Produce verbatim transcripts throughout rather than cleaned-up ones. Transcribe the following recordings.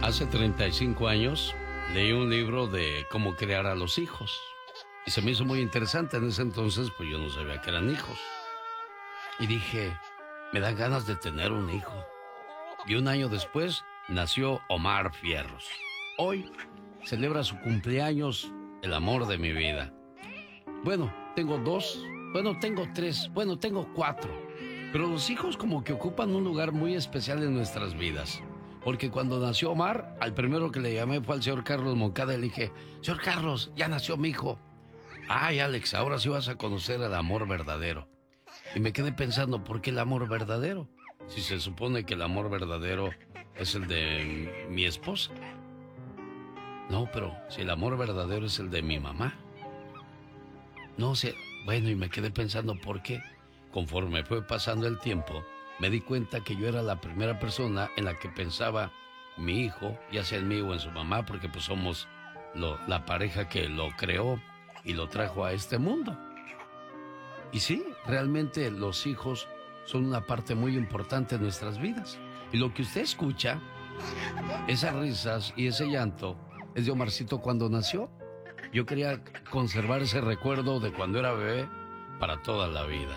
Hace treinta y cinco años leí un libro de cómo crear a los hijos. Y se me hizo muy interesante. En ese entonces, pues yo no sabía que eran hijos. Y dije, me dan ganas de tener un hijo. Y un año después nació Omar Fierros. Hoy celebra su cumpleaños, el amor de mi vida. Bueno, tengo dos, bueno, tengo tres, bueno, tengo cuatro. Pero los hijos como que ocupan un lugar muy especial en nuestras vidas. Porque cuando nació Omar, al primero que le llamé fue al señor Carlos Moncada y le dije, señor Carlos, ya nació mi hijo. Ay, Alex, ahora sí vas a conocer el amor verdadero. Y me quedé pensando, ¿por qué el amor verdadero? Si se supone que el amor verdadero es el de mi esposa. No, pero si el amor verdadero es el de mi mamá. No sé, bueno, y me quedé pensando, ¿por qué? Conforme fue pasando el tiempo, me di cuenta que yo era la primera persona en la que pensaba mi hijo, ya sea en mí o en su mamá, porque pues somos lo, la pareja que lo creó y lo trajo a este mundo. Y sí, realmente los hijos son una parte muy importante de nuestras vidas. Y lo que usted escucha, esas risas y ese llanto, es de Omarcito cuando nació. Yo quería conservar ese recuerdo de cuando era bebé para toda la vida.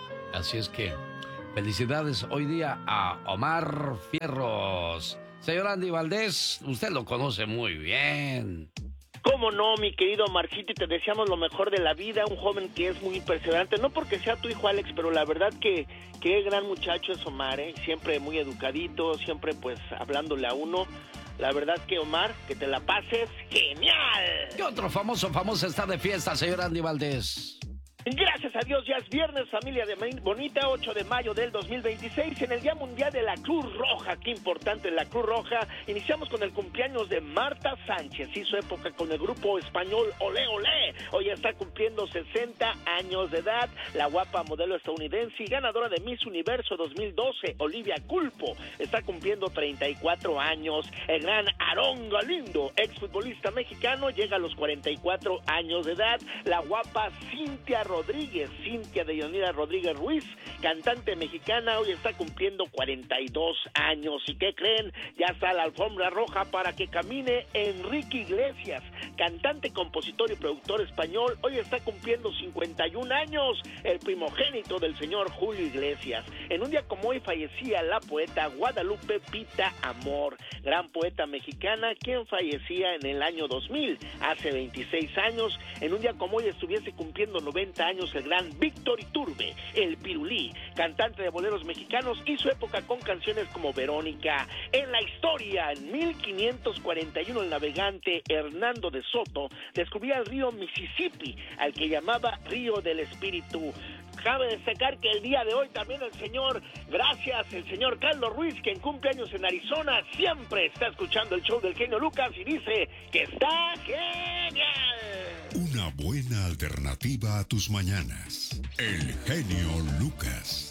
Así es que, felicidades hoy día a Omar Fierros. Señor Andy Valdés, usted lo conoce muy bien. ¿Cómo no, mi querido Omarcito? Y te deseamos lo mejor de la vida, un joven que es muy perseverante, no porque sea tu hijo Alex, pero la verdad que qué gran muchacho es Omar, ¿eh? Siempre muy educadito, siempre pues hablándole a uno. La verdad que Omar, que te la pases genial. ¿Qué otro famoso famoso está de fiesta, señor Andy Valdés? Gracias a Dios, ya es viernes, familia de Bonita, ocho de mayo del dos mil veintiséis, en el Día Mundial de la Cruz Roja. Qué importante la Cruz Roja. Iniciamos con el cumpleaños de Marta Sánchez, hizo época con el grupo español Olé Olé. Hoy está cumpliendo sesenta años de edad. La guapa modelo estadounidense y ganadora de Miss Universo dos mil doce, Olivia Culpo, está cumpliendo treinta y cuatro años. El gran Aarón Galindo, exfutbolista mexicano, llega a los cuarenta y cuatro años de edad. La guapa Cintia Rodríguez, Cintia de Yanira Rodríguez Ruiz, cantante mexicana, hoy está cumpliendo cuarenta y dos años. ¿Y qué creen? Ya está la alfombra roja para que camine Enrique Iglesias, cantante, compositor y productor español, hoy está cumpliendo cincuenta y un años, el primogénito del señor Julio Iglesias. En un día como hoy fallecía la poeta Guadalupe Pita Amor, gran poeta mexicana, quien fallecía en el año dos mil, hace veintiséis años. En un día como hoy estuviese cumpliendo noventa años el gran Víctor Iturbe, el Pirulí, cantante de boleros mexicanos, hizo época con canciones como Verónica. En la historia, en mil quinientos cuarenta y uno, el navegante Hernando de Soto descubría el río Mississippi, al que llamaba Río del Espíritu. Cabe destacar que el día de hoy también el señor, gracias, el señor Carlos Ruiz, quien cumple años en Arizona, siempre está escuchando el show del genio Lucas y dice que está genial. Una buena alternativa a tus mañanas. El genio Lucas.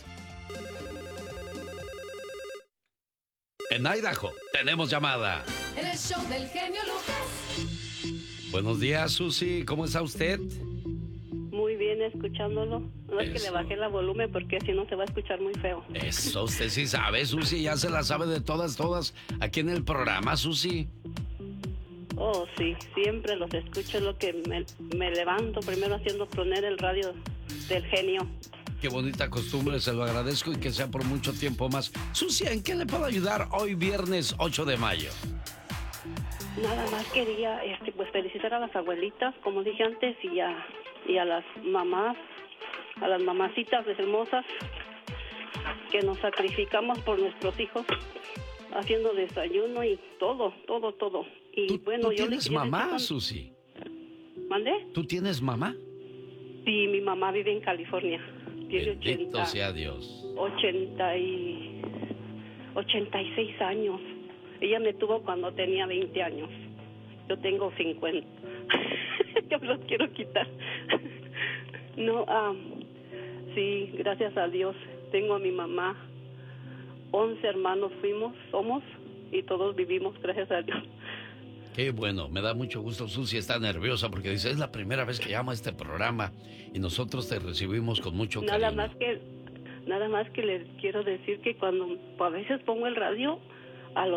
En Idaho tenemos llamada. En el show del genio Lucas. Buenos días, Susi, ¿cómo está usted? Muy bien, escuchándolo. No es que le bajé el volumen porque si no se va a escuchar muy feo. Eso, usted sí sabe, Susi, ya se la sabe de todas, todas, aquí en el programa, Susi. Oh, sí, siempre los escucho, lo que me, me levanto primero haciendo poner el radio del genio. Qué bonita costumbre, se lo agradezco y que sea por mucho tiempo más. Susi, ¿en qué le puedo ayudar hoy viernes ocho de mayo? Nada más quería este, pues felicitar a las abuelitas, como dije antes, y a, y a las mamás, a las mamacitas hermosas que nos sacrificamos por nuestros hijos, haciendo desayuno y todo, todo, todo. Y ¿Tú, bueno, ¿tú yo tienes mamá, con... Susi? ¿Mande? ¿Tú tienes mamá? Sí, mi mamá vive en California. Tiene Bendito ochenta, sea Dios. ochenta y ochenta y seis años. Ella me tuvo cuando tenía veinte años. Yo tengo cincuenta. Yo me los quiero quitar. No, um, sí, gracias a Dios. Tengo a mi mamá. Once hermanos fuimos, somos, y todos vivimos, gracias a Dios. Qué bueno, me da mucho gusto. Susi está nerviosa porque dice, es la primera vez que llamo a este programa y nosotros te recibimos con mucho cariño. Nada más que, nada más que les quiero decir que cuando a veces pongo el radio, a los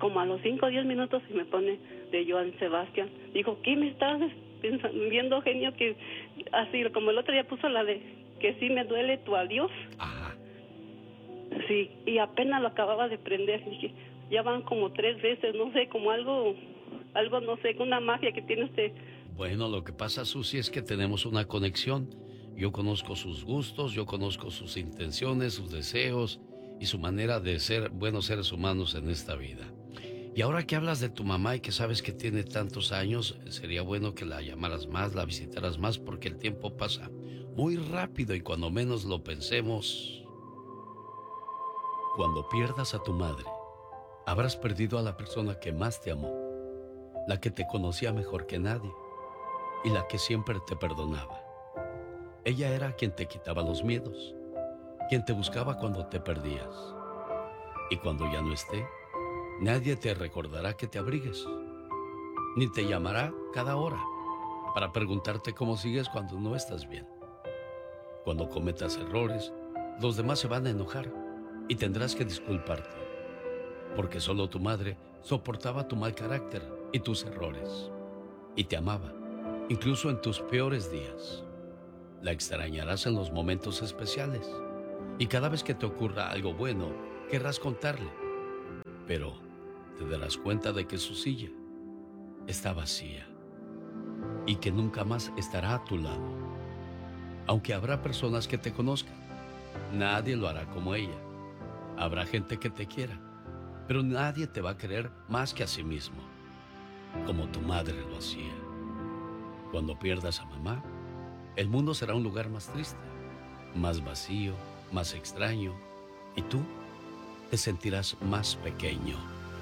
como a los cinco o diez minutos se me pone de Joan Sebastián. Digo, ¿qué me estás pensando, viendo, genio? Que así como el otro día puso la de que sí me duele tu adiós. Ajá. Sí, y apenas lo acababa de prender. Dije, ya van como tres veces, no sé, como algo, algo, no sé, una magia que tiene usted. Bueno, lo que pasa, Susi, es que tenemos una conexión. Yo conozco sus gustos, yo conozco sus intenciones, sus deseos y su manera de ser buenos seres humanos en esta vida. Y ahora que hablas de tu mamá y que sabes que tiene tantos años, sería bueno que la llamaras más, la visitaras más, porque el tiempo pasa muy rápido y cuando menos lo pensemos. Cuando pierdas a tu madre, habrás perdido a la persona que más te amó, la que te conocía mejor que nadie y la que siempre te perdonaba. Ella era quien te quitaba los miedos, quien te buscaba cuando te perdías. Y cuando ya no esté, nadie te recordará que te abrigues, ni te llamará cada hora para preguntarte cómo sigues cuando no estás bien. Cuando cometas errores, los demás se van a enojar y tendrás que disculparte, porque solo tu madre soportaba tu mal carácter y tus errores, y te amaba, incluso en tus peores días. La extrañarás en los momentos especiales, y cada vez que te ocurra algo bueno, querrás contarle, pero te darás cuenta de que su silla está vacía y que nunca más estará a tu lado. Aunque habrá personas que te conozcan, nadie lo hará como ella. Habrá gente que te quiera, pero nadie te va a querer más que a sí mismo, como tu madre lo hacía. Cuando pierdas a mamá, el mundo será un lugar más triste, más vacío, más extraño, y tú te sentirás más pequeño.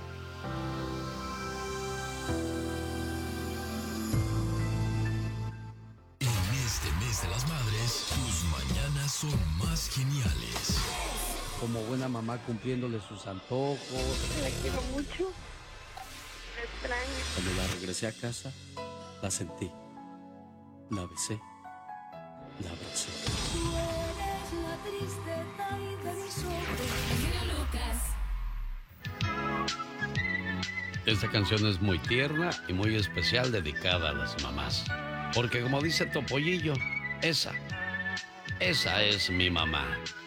En este mes de las madres, tus mañanas son más geniales. Como buena mamá cumpliéndole sus antojos. La quiero mucho. La extraño. Cuando la regresé a casa, la sentí, la besé, la abracé. Tú eres la tristeza y de mis ojos. Genio Lucas. Esta canción es muy tierna y muy especial, dedicada a las mamás. Porque como dice Topollillo, esa, esa es mi mamá.